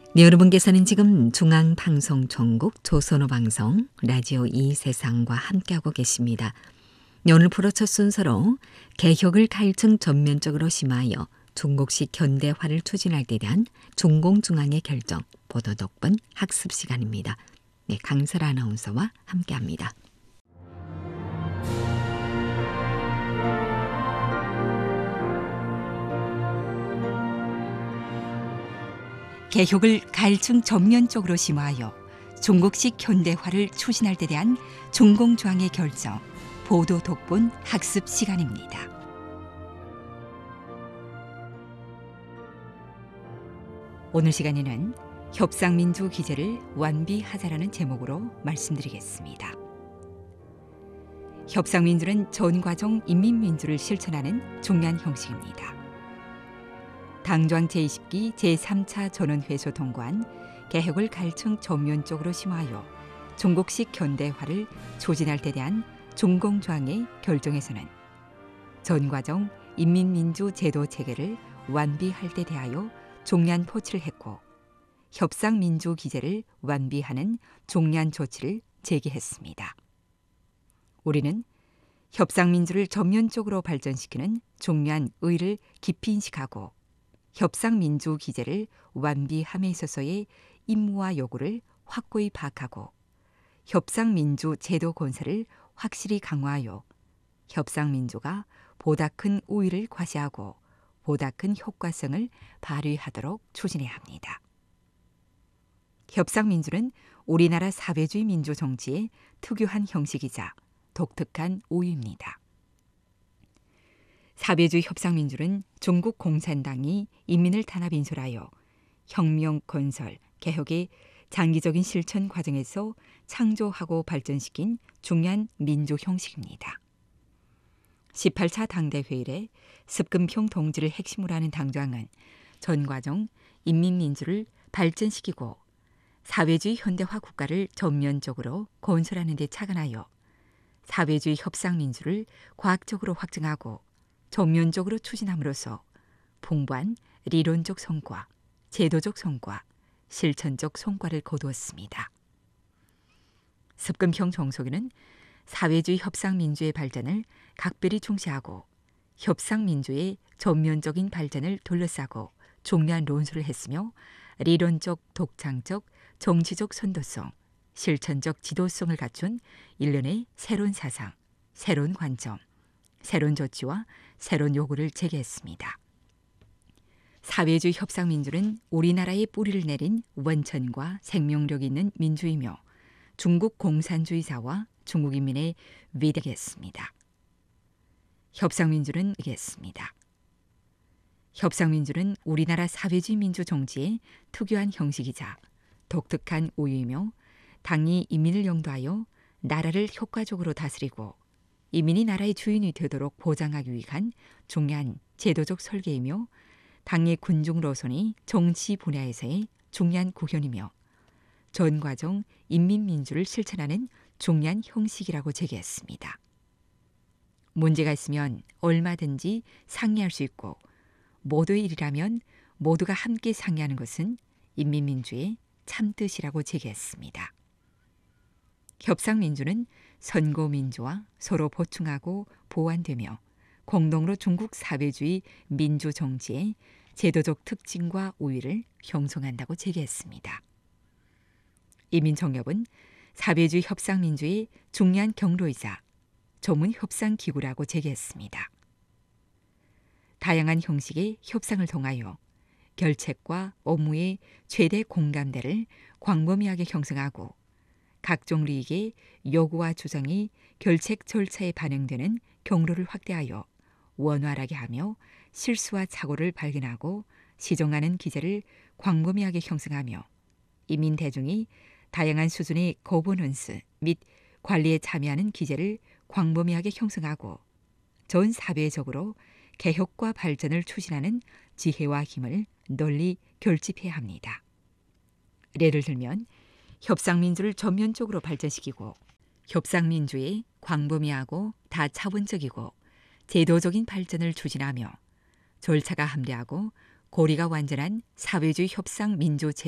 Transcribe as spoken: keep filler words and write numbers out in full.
네, 여러분께서는 지금 중앙방송총국 조선어 방송 라디오 이 세상과 함께하고 계십니다. 네, 오늘 프로 첫 순서로 개혁을 갈증 전면적으로 심하여 중국식 현대화를 추진할 데 대한 중공중앙의 결정, 보도 덕분 학습 시간입니다. 네, 강설 아나운서와 함께합니다. 개혁을 갈증 전면적으로 심화하여 중국식 현대화를 추진할 데 대한 중공중앙의 결정, 보도 독본 학습 시간입니다. 오늘 시간에는 협상민주 기제를 완비하자라는 제목으로 말씀드리겠습니다. 협상민주는 전 과정 인민민주를 실천하는 중요한 형식입니다. 당조항 제이십 기 제삼 차 전원회소 통과한 개혁을 갈증 전면적으로 심화하여 중국식 현대화를 추진할 데 대한 중공조항의 결정에서는 전 과정 인민민주 제도 체계를 완비할 데 대하여 중요한 포치를 했고 협상민주 기제를 완비하는 중요한 조치를 제기했습니다. 우리는 협상민주를 전면적으로 발전시키는 중요한 의의를 깊이 인식하고 협상민주 기제를 완비함에 있어서의 임무와 요구를 확고히 파악하고 협상민주 제도 건설을 확실히 강화하여 협상민주가 보다 큰 우위를 과시하고 보다 큰 효과성을 발휘하도록 추진해야 합니다. 협상민주는 우리나라 사회주의 민주 정치의 특유한 형식이자 독특한 우위입니다. 사회주의 협상민주는 중국 공산당이 인민을 탄압 인솔하여 혁명, 건설, 개혁의 장기적인 실천 과정에서 창조하고 발전시킨 중요한 민주 형식입니다. 십팔 차 당대회의에 습근평 동지를 핵심으로 하는 당조항은 전 과정 인민민주를 발전시키고 사회주의 현대화 국가를 전면적으로 건설하는 데 착안하여 사회주의 협상민주를 과학적으로 확증하고 전면적으로 추진함으로써 풍부한 리론적 성과, 제도적 성과, 실천적 성과를 거두었습니다. 습근평 정속에는 사회주의 협상민주의 발전을 각별히 중시하고 협상민주의 전면적인 발전을 둘러싸고 중요한 논술을 했으며 리론적, 독창적, 정치적 선도성, 실천적 지도성을 갖춘 일련의 새로운 사상, 새로운 관점, 새로운 조치와 새로운 요구를 제기했습니다. 사회주의 협상민주는 우리나라의 뿌리를 내린 원천과 생명력이 있는 민주이며 중국 공산주의자와 중국 인민의 위대했습니다. 협상민주는 이겠습니다. 협상민주는 우리나라 사회주의 민주 정치의 특유한 형식이자 독특한 우위이며 당이 인민을 영도하여 나라를 효과적으로 다스리고 인민이 나라의 주인이 되도록 보장하기 위한 중요한 제도적 설계이며 당의 군중 노선이 정치 분야에서의 중요한 구현이며 전 과정 인민민주를 실천하는 중요한 형식이라고 제기했습니다. 문제가 있으면 얼마든지 상의할 수 있고 모두의 일이라면 모두가 함께 상의하는 것은 인민민주의 참뜻이라고 제기했습니다. 협상민주는 선고민주와 서로 보충하고 보완되며 공동으로 중국 사회주의 민주정치의 제도적 특징과 우위를 형성한다고 제기했습니다. 이민정협은 사회주의 협상민주의 중요한 경로이자 전문 협상기구라고 제기했습니다. 다양한 형식의 협상을 통하여 결책과 업무의 최대 공감대를 광범위하게 형성하고 각종利益의 요구와 주장이 결책 절차에 반영되는 경로를 확대하여 원활하게 하며 실수와 착오를 발견하고 시정하는 기제를 광범위하게 형성하며 인민 대중이 다양한 수준의 거버넌스 및 관리에 참여하는 기제를 광범위하게 형성하고 전 사회적으로 개혁과 발전을 추진하는 지혜와 힘을 널리 결집해야 합니다. 예를 들면 협상민주를 전면적으로 발전시키고 협상민주의 광범위하고 다차원적이고 제도적인 발전을 추진하며 절차가 합리하고 고리가 완전한 사회주의 협상 민주 체계